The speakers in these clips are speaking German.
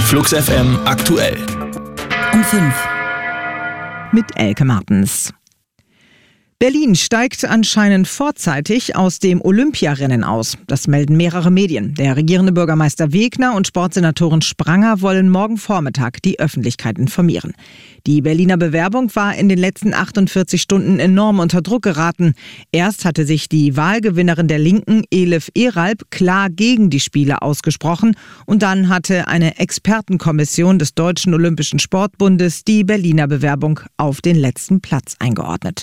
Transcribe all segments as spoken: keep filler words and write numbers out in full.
Flux F M aktuell. Um fünf. Mit Elke Martens. Berlin steigt anscheinend vorzeitig aus dem Olympiarennen aus. Das melden mehrere Medien. Der regierende Bürgermeister Wegner und Sportsenatorin Spranger wollen morgen Vormittag die Öffentlichkeit informieren. Die Berliner Bewerbung war in den letzten achtundvierzig Stunden enorm unter Druck geraten. Erst hatte sich die Wahlgewinnerin der Linken, Elif Eralp, klar gegen die Spiele ausgesprochen. Und dann hatte eine Expertenkommission des Deutschen Olympischen Sportbundes die Berliner Bewerbung auf den letzten Platz eingeordnet.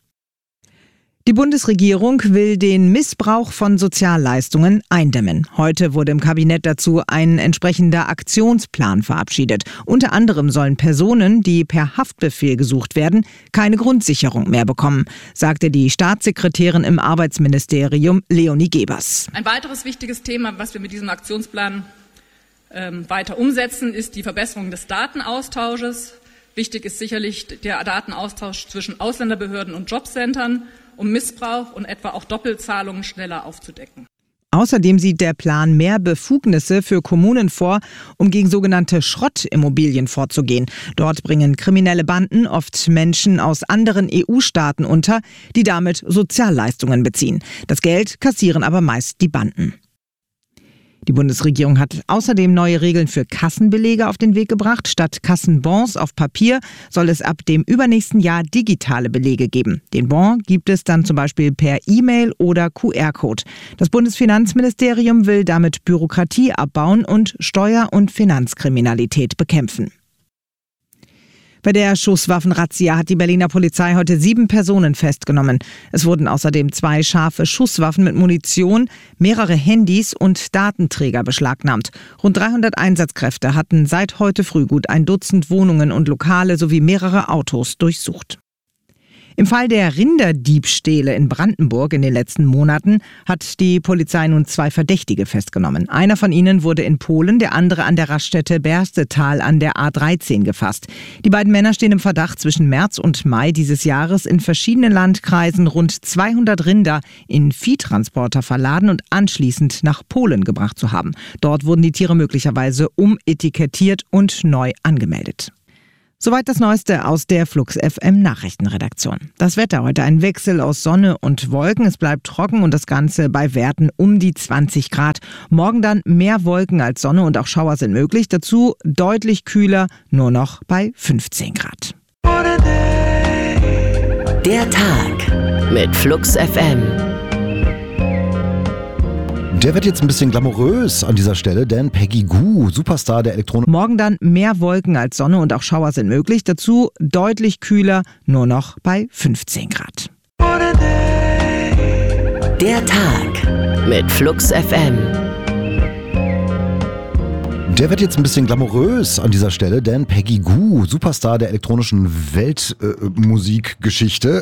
Die Bundesregierung will den Missbrauch von Sozialleistungen eindämmen. Heute wurde im Kabinett dazu ein entsprechender Aktionsplan verabschiedet. Unter anderem sollen Personen, die per Haftbefehl gesucht werden, keine Grundsicherung mehr bekommen, sagte die Staatssekretärin im Arbeitsministerium Leonie Gebers. Ein weiteres wichtiges Thema, was wir mit diesem Aktionsplan ähm, weiter umsetzen, ist die Verbesserung des Datenaustausches. Wichtig ist sicherlich der Datenaustausch zwischen Ausländerbehörden und Jobcentern, um Missbrauch und etwa auch Doppelzahlungen schneller aufzudecken. Außerdem sieht der Plan mehr Befugnisse für Kommunen vor, um gegen sogenannte Schrottimmobilien vorzugehen. Dort bringen kriminelle Banden oft Menschen aus anderen E U-Staaten unter, die damit Sozialleistungen beziehen. Das Geld kassieren aber meist die Banden. Die Bundesregierung hat außerdem neue Regeln für Kassenbelege auf den Weg gebracht. Statt Kassenbons auf Papier soll es ab dem übernächsten Jahr digitale Belege geben. Den Bon gibt es dann zum Beispiel per E-Mail oder Q R-Code. Das Bundesfinanzministerium will damit Bürokratie abbauen und Steuer- und Finanzkriminalität bekämpfen. Bei der Schusswaffenrazzia hat die Berliner Polizei heute sieben Personen festgenommen. Es wurden außerdem zwei scharfe Schusswaffen mit Munition, mehrere Handys und Datenträger beschlagnahmt. Rund dreihundert Einsatzkräfte hatten seit heute früh gut ein Dutzend Wohnungen und Lokale sowie mehrere Autos durchsucht. Im Fall der Rinderdiebstähle in Brandenburg in den letzten Monaten hat die Polizei nun zwei Verdächtige festgenommen. Einer von ihnen wurde in Polen, der andere an der Raststätte Berstetal an der A dreizehn gefasst. Die beiden Männer stehen im Verdacht, zwischen März und Mai dieses Jahres in verschiedenen Landkreisen rund zweihundert Rinder in Viehtransporter verladen und anschließend nach Polen gebracht zu haben. Dort wurden die Tiere möglicherweise umetikettiert und neu angemeldet. Soweit das Neueste aus der Flux F M Nachrichtenredaktion. Das Wetter heute ein Wechsel aus Sonne und Wolken. Es bleibt trocken und das Ganze bei Werten um die zwanzig Grad. Morgen dann mehr Wolken als Sonne und auch Schauer sind möglich. Dazu deutlich kühler, nur noch bei fünfzehn Grad. Der Tag mit Flux F M. Der wird jetzt ein bisschen glamourös an dieser Stelle, denn Peggy Gou, Superstar der Elektronik. Morgen dann mehr Wolken als Sonne und auch Schauer sind möglich. Dazu deutlich kühler, nur noch bei fünfzehn Grad. Der Tag mit Flux F M. Der wird jetzt ein bisschen glamourös an dieser Stelle, denn Peggy Gou, Superstar der elektronischen Weltmusikgeschichte.